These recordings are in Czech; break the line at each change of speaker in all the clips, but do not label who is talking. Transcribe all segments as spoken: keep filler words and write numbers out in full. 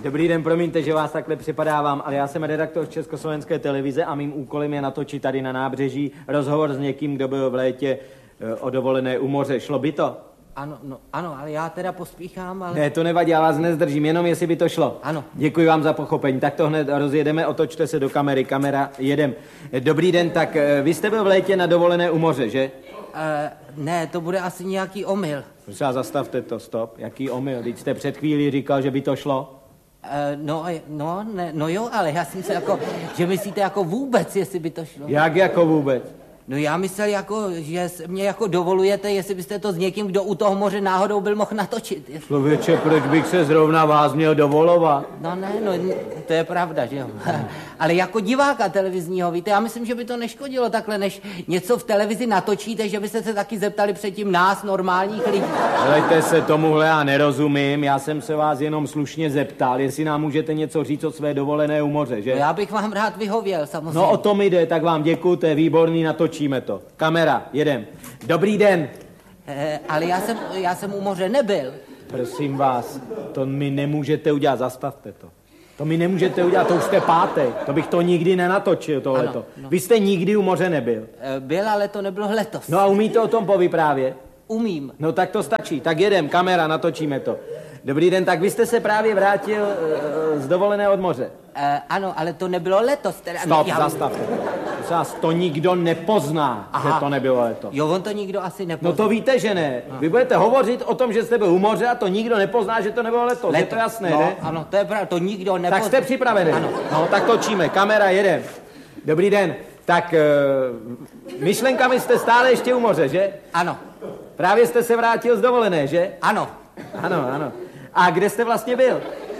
Dobrý den, promiňte, že vás takhle připadávám, ale já jsem redaktor Československé televize a mým úkolem je natočit tady na nábřeží rozhovor s někým, kdo byl v létě o dovolené u moře. Šlo by to?
Ano, no, ano, ale já teda pospíchám, ale...
Ne, to nevadí, já vás nezdržím, jenom jestli by to šlo.
Ano.
Děkuji vám za pochopení. Tak to hned rozjedeme, otočte se do kamery, kamera, jedem. Dobrý den, tak vy jste byl v létě na dovolené u moře, že?
Uh, ne, to bude asi nějaký omyl.
Prosím, zastavte to, stop. Jaký omyl? Teď jste před chvílí říkal, že by to šlo?
Uh, no, no, ne, no jo, ale já jsem se jako, že myslíte jako vůbec, jestli by to šlo.
Jak jako vůbec?
No já myslel jako, že mě jako dovolujete, jestli byste to s někým, kdo u toho moře náhodou byl, mohl natočit. Jestli...
Člověče, proč bych se zrovna vás měl dovolovat?
No ne, no to je pravda, že jo. Ale jako diváka televizního, víte, já myslím, že by to neškodilo takhle, než něco v televizi natočíte, že byste se taky zeptali předtím nás, normálních lidí.
Helejte se, tomuhle já nerozumím, já jsem se vás jenom slušně zeptal, jestli nám můžete něco říct o své dovolené u moře, že?
No já bych vám rád vyhověl, samozřejmě.
No o tom jde, tak vám děkuju, to je výborný, natočíme to. Kamera, jedem. Dobrý den.
E, ale já jsem, já jsem u moře nebyl.
Prosím vás, to mi nemůžete udělat, zastavte to. To mi nemůžete udělat, to už jste pátý, to bych to nikdy nenatočil, tohleto. Ano, no. Vy jste nikdy u moře nebyl.
E, byl, ale to nebylo letos.
No a umíte o tom povyprávět?
Umím.
No tak to stačí, tak jedem, kamera, natočíme to. Dobrý den, tak vy jste se právě vrátil uh, z dovolené od moře.
Uh, ano, ale to nebylo letos. Teda,
Stop,
já...
zastavte. Zas, to nikdo nepozná, Aha. že to nebylo letos.
Jo, on to nikdo asi nepozná.
No to víte, že ne. Vy budete hovořit o tom, že jste byl u moře a to nikdo nepozná, že to nebylo letos. letos. Je to jasné,
no,
ne?
Ano, to je pravda, to nikdo nepozná.
Tak jste připravený?
Ano.
No, tak točíme, kamera, jedem. Dobrý den, tak uh, myšlenkami jste stále ještě u moře, že?
Ano.
Právě jste se vrátil z dovolené, že?
Ano.
Ano, ano. A kde jste vlastně byl?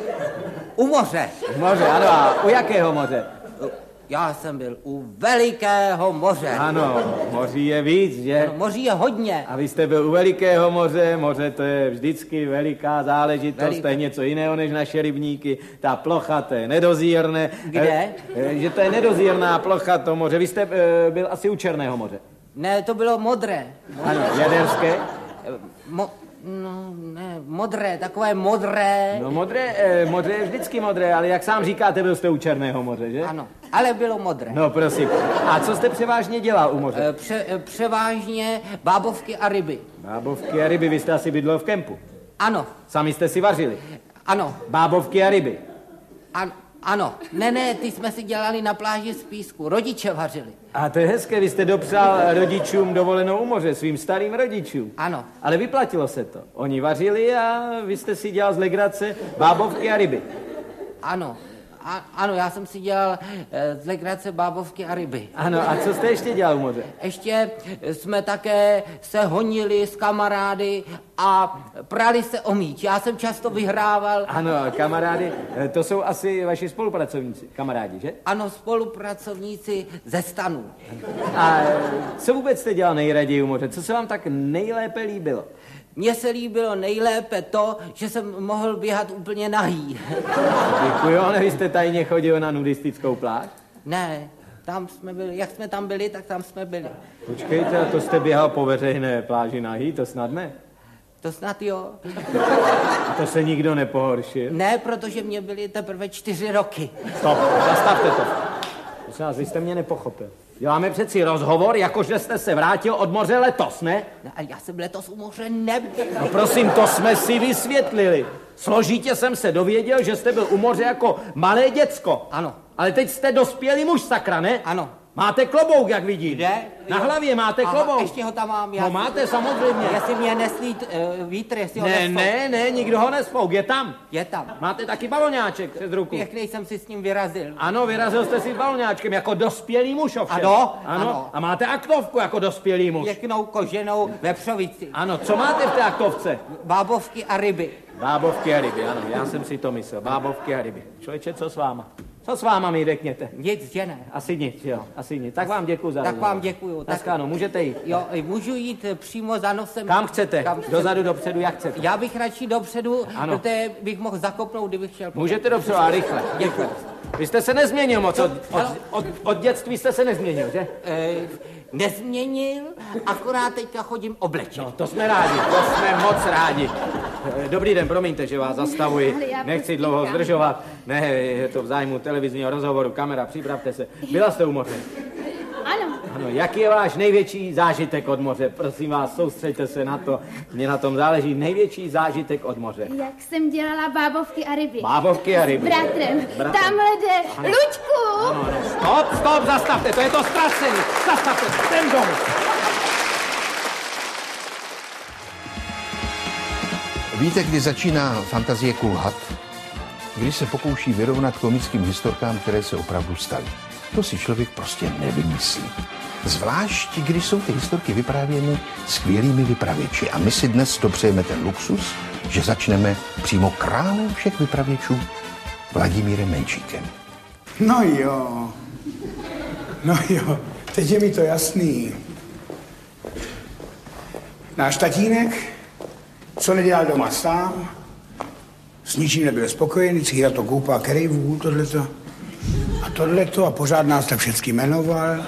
U moře.
U moře, ano. A u jakého moře?
Já jsem byl u velikého moře.
Ano, moří je víc, že?
Ano, moří je hodně.
A vy jste byl u velikého moře, moře to je vždycky veliká záležitost, Veliké. To je něco jiného než naše rybníky. Ta plocha, to je nedozírné.
Kde?
E, že to je nedozírná plocha, to moře. Vy jste e, byl asi u Černého moře.
Ne, to bylo modré.
Ano, jaderské?
Mo... No, ne, modré, takové modré.
No modré, eh, modré je vždycky modré, ale jak sám říkáte, byl jste u Černého moře, že?
Ano, ale bylo modré.
No prosím. A co jste převážně dělal u moře?
E, pře, e, převážně bábovky a ryby.
Bábovky a ryby, vy jste asi bydlel v kempu.
Ano.
Sami jste si vařili.
Ano.
Bábovky a ryby.
An, ano. Ne, ne, ty jsme si dělali na pláži z písku. Rodiče vařili.
A to je hezké, vy jste dopřál rodičům dovolenou u moře, svým starým rodičům.
Ano.
Ale vyplatilo se to. Oni vařili a vy jste si dělal z legrace bábovky a ryby.
Ano. A, ano, já jsem si dělal e, z legrace bábovky a ryby.
Ano, a co jste ještě dělal u moře?
Ještě jsme také se honili s kamarády a prali se o míč. Já jsem často vyhrával.
Ano, kamarády, to jsou asi vaši spolupracovníci, kamarádi, že?
Ano, spolupracovníci ze stanu.
A co vůbec jste dělal nejraději u moře? Co se vám tak nejlépe líbilo?
Mně se líbilo nejlépe to, že jsem mohl běhat úplně nahý.
Děkuji, ale vy jste tajně chodil na nudistickou pláž?
Ne, tam jsme byli, jak jsme tam byli, tak tam jsme byli.
Počkejte, a to jste běhal po veřejné pláži nahý, to snad ne?
To snad jo.
A to se nikdo nepohoršil?
Ne, protože mě byly teprve čtyři roky.
Stop, zastavte to. Prosím vás, vy jste mě nepochopil. Děláme přeci rozhovor, jakože jste se vrátil od moře letos, ne?
No, a já jsem letos u moře nebyl.
No prosím, to jsme si vysvětlili. Složitě jsem se dověděl, že jste byl u moře jako malé děcko.
Ano.
Ale teď jste dospělý muž, sakra, ne?
Ano.
Máte klobouk, jak vidím.
Kde?
Na hlavě máte
Aha,
klobouk.
ještě ho tam mám. Já
no máte, samozřejmě.
Jestli mě neslí uh, vítr, jestli ho
Ne,
nespouk.
ne, ne, nikdo ho nespouk, je tam.
Je tam.
Máte taky baloňáček přes ruku.
Pěknej jsem si s ním vyrazil.
Ano, vyrazil jste si s baloňáčkem jako dospělý muž ovšem.
Ano,
ano.
ano.
A máte aktovku jako dospělý muž.
Pěknou koženou vepřovici.
Ano, co máte v té aktovce?
Bábovky a ryby.
Bábovky a ryby, ano, já jsem si to myslel. Bábovky a ryby. Člověče, co s váma? Co s váma mi řekněte?
Nic, že ne.
Asi nic, jo, asi nic. Tak vám děkuji za
Tak
rozhovor.
vám děkuju.
Tak ano, můžete jít.
Jo, můžu jít přímo za nosem.
Kam chcete?
Kam chcete?
Dozadu, dopředu, jak chcete.
Já bych radši dopředu,
Ano.
protože bych mohl zakopnout, kdybych chtěl.
Můžete dopředu, ale rychle.
Děkuji.
Vy jste se nezměnil moc, od, od, od, od dětství jste se nezměnil, že?
E, nezměnil, akorát teďka chodím oblečen.
No, to jsme rádi, to jsme moc rádi. Dobrý den, promiňte, že vás zastavuji. Nechci dlouho zdržovat. Ne, je to v zájmu televizního rozhovoru. Kamera, připravte se. Byla jste u moře?
Ano.
Ano, jaký je váš největší zážitek od moře? Prosím vás, soustřeďte se na to. Mně na tom záleží. Největší zážitek od moře.
Jak jsem dělala bábovky a ryby.
Bábovky a ryby.
S bratrem. bratrem. Tamhle jde. Ano. Luďku!
Ano, ano. Stop, stop, zastavte, to je to ztracení. Zastavte, ten domů.
Víte, kdy začíná fantazie kulhat? Když se pokouší vyrovnat komickým historkám, které se opravdu staly. To si člověk prostě nevymyslí. Zvlášť, když jsou ty historky vyprávěny skvělými vypravěči. A my si dnes dopřejeme ten luxus, že začneme přímo králem všech vypravěčů, Vladimírem Menšíkem.
No jo, no jo, teď je mi to jasný. Náš tatínek, co nedělal doma sám, s ničím nebyl spokojený, vždycky na to koupá kerejvů, tohleto a tohleto a pořád nás tak všecky jmenoval.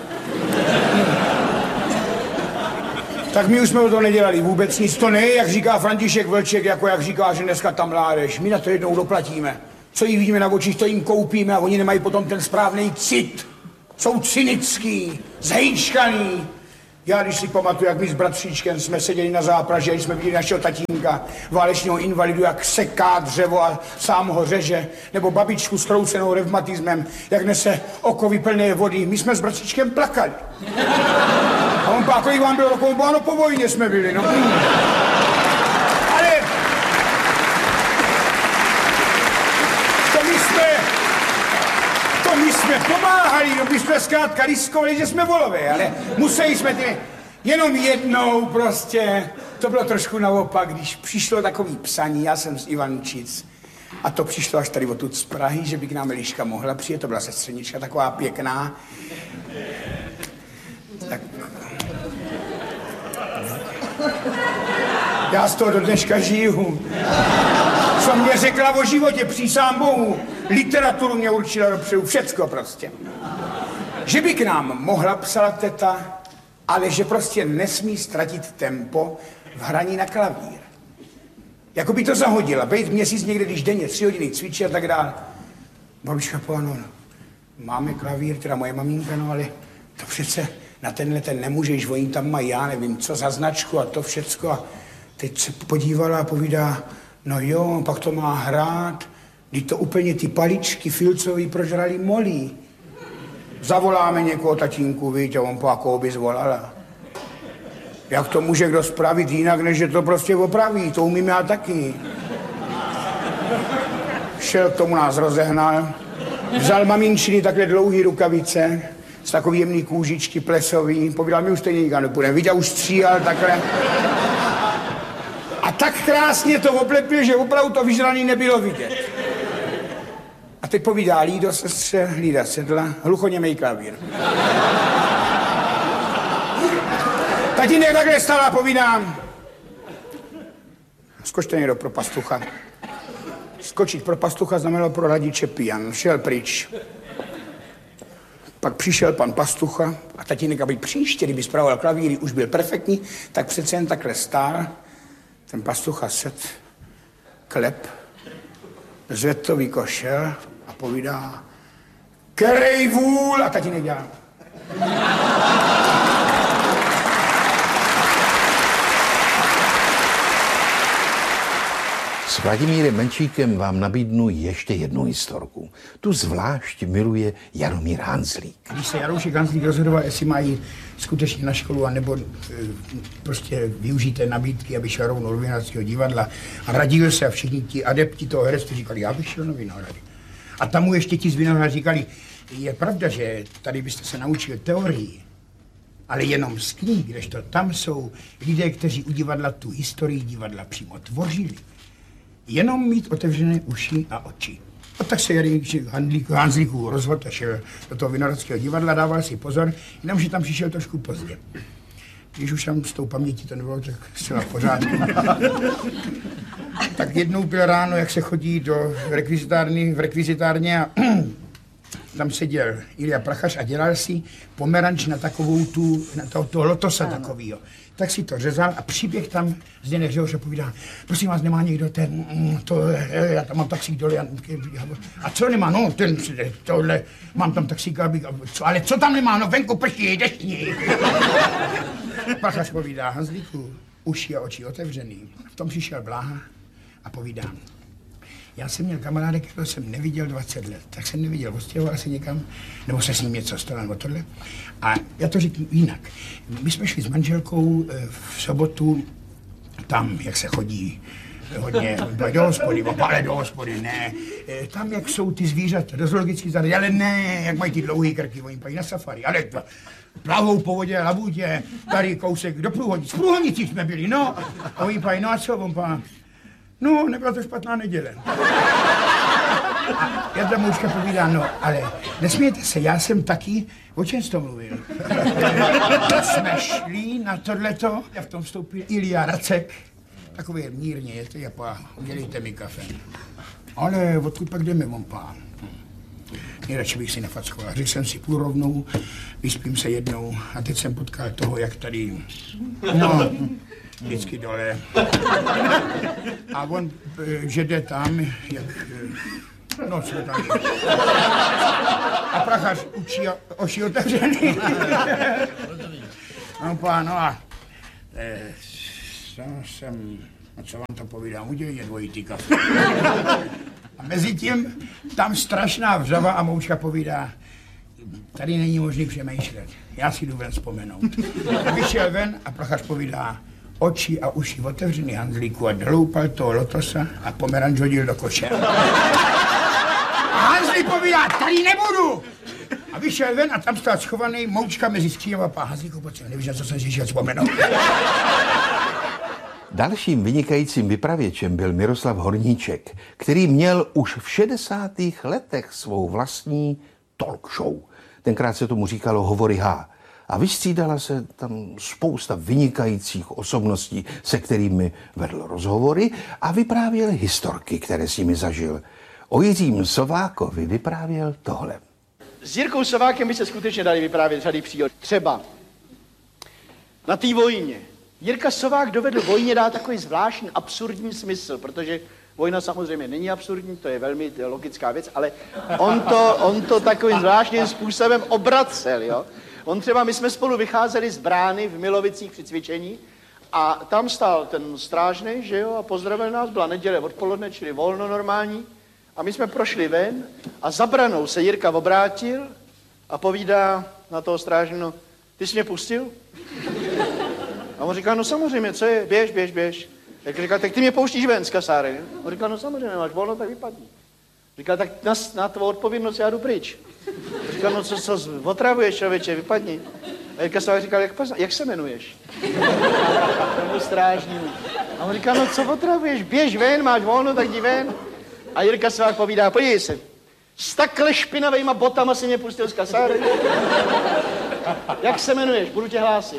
Tak my už jsme o to nedělali vůbec nic, to ne, jak říká František Vlček, jako jak říká, že dneska tam mládež. My na to jednou doplatíme. Co jí vidíme na očích, to jim koupíme a oni nemají potom ten správný cit. Jsou cynický, zhejčkaný. Já, když si pamatuju, jak my s bratříčkem jsme seděli na zápraži, když jsme viděli našeho tatínka, válečního invalidu, jak seká dřevo a sám ho řeže, nebo babičku s kroucenou revmatismem, jak nese okovy plné vody. My jsme s bratříčkem plakali. A on pak, kolik vám bylo rokov, ano, po vojně jsme byli, no. Ale to my jsme, to my jsme pomáhali, no my jsme zkrátka riskovali, že jsme volové, ale museli jsme ty, jenom jednou prostě, to bylo trošku naopak, když přišlo takový psaní, já jsem z Ivančic, a to přišlo až tady odtud z Prahy, že by k nám Eliška mohla přijet, to byla sestřenička taková pěkná. Tak. Já z toho do dneška žiju. Co mě řekla o životě, přísám Bohu. Literaturu mě určila dopředu, všecko prostě. Že by k nám mohla, psala teta, ale že prostě nesmí ztratit tempo v hraní na klavír. Jako by to zahodila, bejt měsíc někde, když denně tři hodiny cvičí a tak dále. Babička po ano, no, máme klavír, teda moje maminka, no ale to přece na tenhle ten nemůžeš, oni tam mají, já nevím, co za značku a to všecko. A teď se podívala a povídá, no jo, pak to má hrát, když to úplně ty paličky filcový prožrali molí. Zavoláme někoho, tatínku, víte, on po jakou by zvolala. Jak to může kdo spravit jinak, než že to prostě opraví, to umím já taky. Šel k tomu, nás rozehnal, vzal maminčiny takhle dlouhý rukavice, z takový jemný kůžičky plesový, povídal, my už stejně nikam nepůjdeme, viděl, už stříhal takhle. A tak krásně to oblepil, že opravdu to vyžraný nebylo vidět. A teď povídá, Lído, sestře, Lída sedla, hluchoněmej klavír. Tatínek takhle stál a povídám, skočte někdo pro pastucha. Skočit pro pastucha znamenalo pro radiče pijan, šel pryč. Pak přišel pan pastucha a tatínek, aby příště, kdyby spravoval klavíry, už byl perfektní, tak přece jen takhle stál. Ten pastucha set, klep, zvedl to vykošel a povídá, kerej vůl, a tatínek dělal.
S Vladimírem Menšíkem vám nabídnu ještě jednu historku. Tu zvlášť miluje Jaromír Hanzlík.
Když se Jaroušek Hanzlík rozhodoval, jestli má jít skutečně na školu, anebo e, prostě využít té nabídky, aby šel rovnou do Vinohradského divadla, a radil se a všichni ti adepti toho herectví říkali, já bych šel na Vinohrady. A tam mu ještě ti z Vinohrad říkali, je pravda, že tady byste se naučil teorii, ale jenom z knih, kdežto tam jsou lidé, kteří u divadla tu historii divadla přímo tvořili. Jenom mít otevřené uši a oči. A tak se Hanzlíku rozhodl a šel do toho Vinohradského divadla, dával si pozor, jenomže tam přišel trošku pozdě. Když už tam s tou pamětí to nebylo, tak zcela v pořádku. Tak jednou byl ráno, jak se chodí do rekvizitárny, v rekvizitárně a tam seděl Ilja Prachař a dělal si pomeranč na takovou tu, na toho, toho lotosa takovýho. tak si to řezal a přiběh tam Zdeněk Řehoř a povídá, prosím vás, nemá někdo ten, to, já tam mám taxík dole, a co nemá, no, ten, tohle, mám tam taxík, abych, co, ale co tam nemá, no, venku prší, deštní. Prachař povídá, Hanzlíku, uši a oči otevřený. V tom přišel Bláha a povídá, já jsem měl kamaráda, kterého jsem neviděl dvacet let, tak jsem neviděl, odstěhoval se někam, nebo se s ním něco stalo, nebo tohle. A já to řeknu jinak. My jsme šli s manželkou v sobotu tam, jak se chodí, hodně, do hospody, ale do hospody, ne. Tam, jak jsou ty zvířata, do zoologických zahrad, ale ne, jak mají ty dlouhý krky, oni pají na safari, ale plavou po vodě, labutě, tady kousek do Průhonic. V Průhonicích jsme byli, no. A oni pají, no a co, on pá, no, nebyla to špatná neděle. Jedna mouška povídá, no, ale nesmějte se, já jsem taky, o čem jsi to mluvil? Jsme šli na tohleto, a v tom vstoupil Ilja Racek, takový mírně, je to japá, udělejte mi kafe. Ale odkud pak jdeme, on pán? Nejradši bych si nefackoval. Řekl jsem si půl rovnou, vyspím se jednou a teď jsem potkal toho, jak tady, no, vždycky dole. A on, že jde tam, jak, no, co tam je. A Prachař učí oši otevřený. No, pán, no a eh, jsem, a co vám to povídám, udělejte dvojitý kafe. A mezi tím tam strašná vřava a moučka povídá, tady není možný přemýšlet, já si jdu ven vzpomenout. A vyšel ven a Prachař povídá, oči a uši otevřený, Hanzlíku, a doloupal toho lotosa a pomeranč hodil do koše. A Hanzlík povídá, tady nebudu! A vyšel ven a tam stál schovaný moučka mezi skříněm a pá, Hanzlíku, pojď se, nevíš, na co jsem si šel vzpomenout.
Dalším vynikajícím vypravěčem byl Miroslav Horníček, který měl už v šedesátých letech svou vlastní talk show. Tenkrát se tomu říkalo Hovory H. A vystřídala se tam spousta vynikajících osobností, se kterými vedl rozhovory a vyprávěl historky, které s nimi zažil. O Jiřím Sovákovi vyprávěl tohle.
S Jirkou Sovákem by se skutečně dali vyprávět řady příhod. Třeba na té vojně. Jirka Sovák dovedl vojně dát takový zvláštní absurdní smysl, protože vojna samozřejmě není absurdní, to je velmi logická věc, ale on to, on to takovým zvláštním způsobem obracel, jo. On třeba, my jsme spolu vycházeli z brány v Milovicích při cvičení a tam stál ten strážnej, že jo, a pozdravil nás, byla neděle odpoledne, čili volno normální, a my jsme prošli ven a za branou se Jirka obrátil a povídá na toho strážného, ty jsi mě pustil? A on říká, no samozřejmě, co je, běž, běž, běž. Jak říká, tak ty mě pouštíš ven z kasáry. On říká, no samozřejmě, máš volno, tak vypadni. Říká, tak na, na tvou odpovědnost já jdu pryč. Říká, no co, co otravuješ, člověče, vypadni. A Jirka Sovák říkal, jak, jak se jmenuješ? Tomu strážnímu. A on říká, no co otravuješ, běž ven, máš volno, tak jdi ven. A Jirka Sovák povídá, podívej se, s takhle špinavejma botama si mě pustil z kasáry. Jak se jmenuješ? Budu tě hlásit.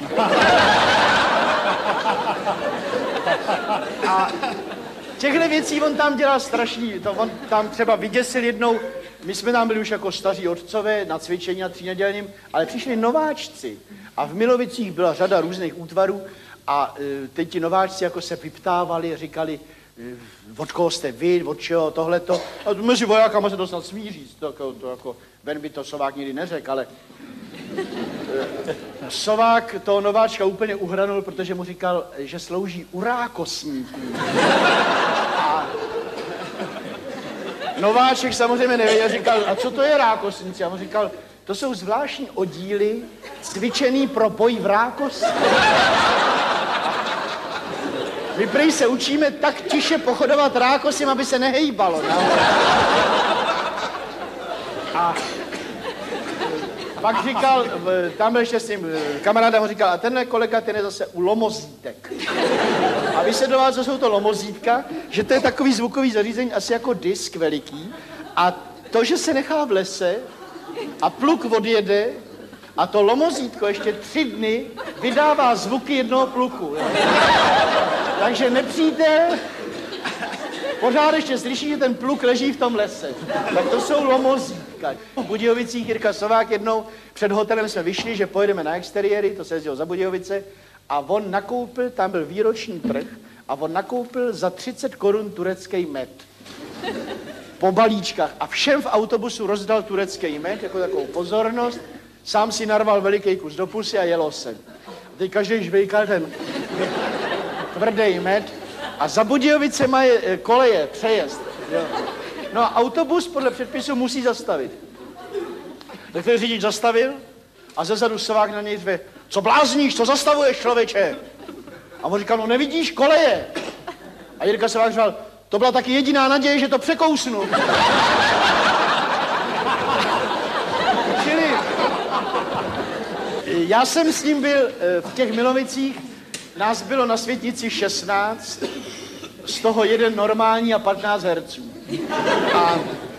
A těchto věcí on tam dělal strašný. To on tam třeba vyděsil jednou, my jsme tam byli už jako staří otcové na cvičení na třínedělním, ale přišli nováčci. A v Milovicích byla řada různých útvarů a e, teď ti nováčci jako se vyptávali, říkali, e, od koho jste vy, od čeho, tohleto. A mezi vojákama se to snad smí říct, to, to, to jako, ven by to Sovák nikdy neřekl, ale Sovák toho nováčka úplně uhranul, protože mu říkal, že slouží u rákosníků. A nováček samozřejmě nevěděl, říkal, a co to je rákosníci? A on říkal, to jsou zvláštní oddíly cvičený pro boj v rákosní. My prý se učíme tak tiše pochodovat rákosím, aby se nehejbalo. No? A pak říkal, tam byl ještě s tím kamarádem, on říkal, a tenhle kolega, ten je zase u lomozítek. A vysvětloval, co jsou to lomozítka, že to je takový zvukový zařízení, asi jako disk veliký. A to, že se nechá v lese a pluk odjede a to lomozítko ještě tři dny vydává zvuky jednoho pluku. Jo? Takže nepřítel pořád ještě slyší, že ten pluk leží v tom lese. Tak to jsou lomozítka. V Budějovicích Jirka Sovák jednou před hotelem jsme vyšli, že pojedeme na exteriéry, to se jezdilo za Budějovice, a on nakoupil, tam byl výroční trh, a on nakoupil za třicet korun turecký med. Po balíčkách. A všem v autobusu rozdal turecký med, jako takovou pozornost. Sám si narval veliký kus do pusy a jelo se. A teď každý žvejkal ten tvrdý med. A za Budějovice mají koleje, přejezd. Jo. No a autobus podle předpisu musí zastavit. Tak ten řidič zastavil a zezadu Sovák na něj řve: co blázníš, co zastavuješ, člověče? A on říkal: no nevidíš, koleje. A Jirka Sovák říkal: to byla taky jediná naděje, že to překousnu. Čili já jsem s ním byl v těch Milovicích, nás bylo na Světnici šestnáct, z toho jeden normální a patnáct herců. A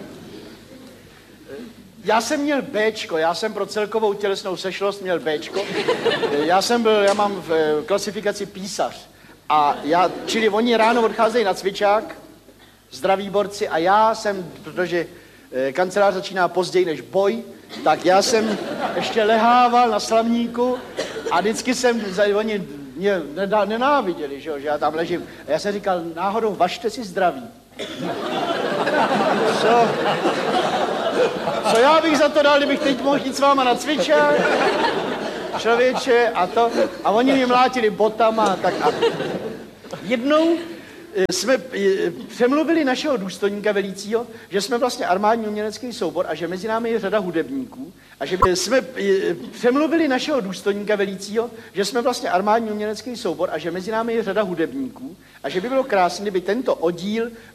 já jsem měl Béčko, já jsem pro celkovou tělesnou sešlost měl Béčko. Já jsem byl, já mám v klasifikaci písař. A já, čili oni ráno odcházejí na cvičák, zdraví borci, a já jsem, protože kancelář začíná později než boj, tak já jsem ještě lehával na slavníku a vždycky jsem, oni mě nenáviděli, že, jo, že já tam ležím. A já jsem říkal: náhodou važte si zdraví. Co? Co já bych za to dal, kdybych teď mohl jít s váma na cvičák? Člověče, a to. A oni mě mlátili botama a tak. A jednou jsme přemluvili našeho důstojníka velícího, že jsme vlastně armádní umělecký soubor a že mezi námi je řada hudebníků. A že jsme přemluvili našeho důstojníka velícího, že jsme vlastně armádní umělecký soubor a že mezi námi je řada hudebníků. A že by bylo krásné, kdyby tento oddíl